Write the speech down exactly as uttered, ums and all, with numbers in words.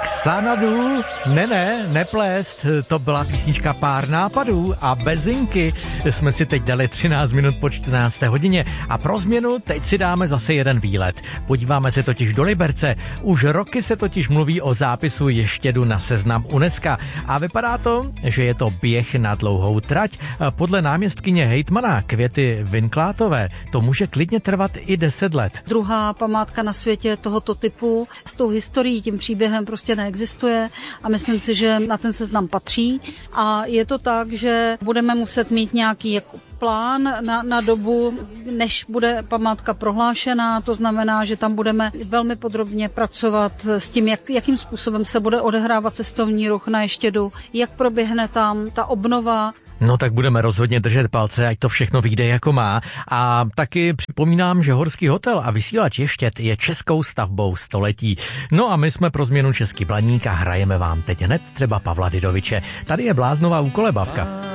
Xanadu, ne, ne, neplést, to byla písnička Pár nápadů a bezinky jsme si teď dali třináct minut po čtrnácté hodině a pro změnu teď si dáme zase jeden výlet. Podíváme se totiž do Liberce. Už roky se totiž mluví o zápisu Ještědu na seznam UNESCO a vypadá to, že je to běh na dlouhou trať. Podle náměstkyně hejtmana Květy Vinklátové to může klidně trvat i deset let. Druhá památka na světě tohoto typu s tou historií, tím příběhem prostě neexistuje a myslím si, že na ten seznam patří. A je to tak, že budeme muset mít nějaký jako plán na, na dobu, než bude památka prohlášená, to znamená, že tam budeme velmi podrobně pracovat s tím, jak, jakým způsobem se bude odehrávat cestovní ruch na Ještědu, jak proběhne tam ta obnova. No tak budeme rozhodně držet palce, ať to všechno vyjde jako má. A taky připomínám, že Horský hotel a vysílač Ještěd je českou stavbou století. No a my jsme pro změnu český Blaník a hrajeme vám teď hned třeba Pavla Didoviče. Tady je bláznová úkolebavka.